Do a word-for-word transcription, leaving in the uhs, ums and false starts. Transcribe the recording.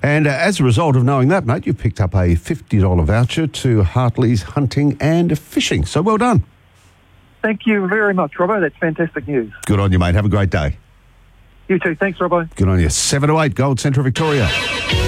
And uh, as a result of knowing that, mate, you've picked up a fifty dollars voucher to Hartley's Hunting and Fishing. So well done. Thank you very much, Robbo. That's fantastic news. Good on you, mate. Have a great day. You too. Thanks, Robbo. Good on you. seven to eight, Gold Central Victoria.